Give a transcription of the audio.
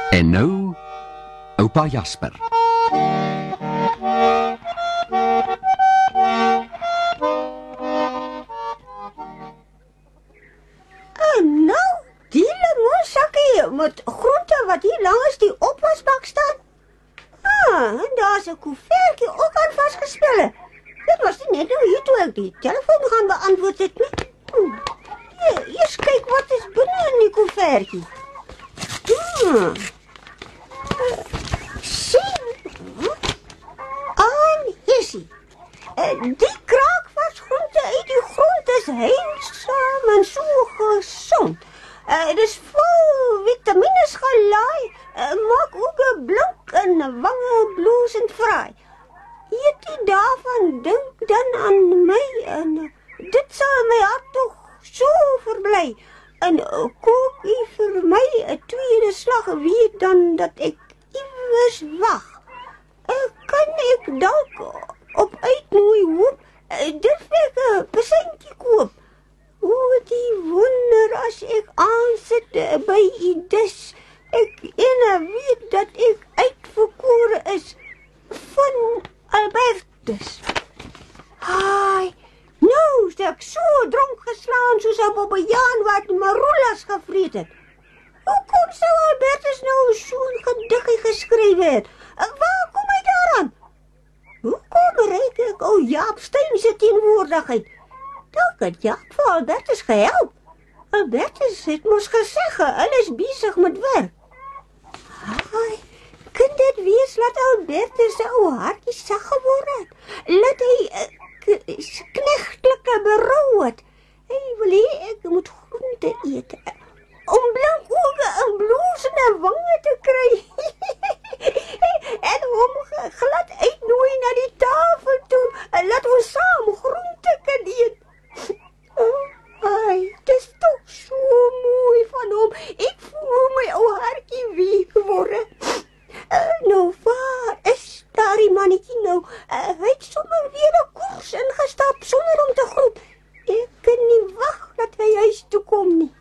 En nou, oupa Jasper. En nou, die lemonsakkie met groente wat hier langs die opwasbak staan. En daar's 'n koevertjie ook aan vasgespel. Dit was net nou hier toe ek die telefoon gaan beantwoord het nie. Eers kyk wat is binne in die koevertjie. Sien. Hiersie. Die kraakvasgroente uit die grond is heilsaam en so gesond. Dit is vol vitamines gelaai, maak ook blink en wange bloesend fraai. Eet die daarvan, dink dan aan my en dit sal my hart toch so verbly. En kook u vir my 'n tweede slag, weet dan dat ek iewers wag. Kan ek dalk op uitnooi hoop, dit vir 'n persentjie koop. Die wonder as ek aansit by u dis, ek weet dat ek uitverkore is van Albertus. Haai, nou is ek so dronk geslaan soos 'n bobbejaan wat maroelas gevreet het. Hoekom sou Albertus nou so'n gediggie geskryf het? Waar kom hy daaraan? Hoekom reik ek ou Jaap Steyn se teenwoordigheid? Dalk het Jaap vir Albertus gehelp. Albertus het mos gesê, hulle is besig met werk. Haai, kan dit wees dat Albertus se ou hartjie sag geword het? Laat hy knegtelike berou het. Hy wil hê ek moet groente eet, om blank oë en bloesende wange te kry. En hom glad uitnooi na die tafel toe, en laat ons saam groente kan eet. Dit is toch so mooi van hom. Ek voel my ou hartjie week word. Nou, waar is daardie mannetjie nou? Hy het sommer weer 'n koers ingestap sonder om te groet. Ek kan nie wag dat hy huis toe kom nie.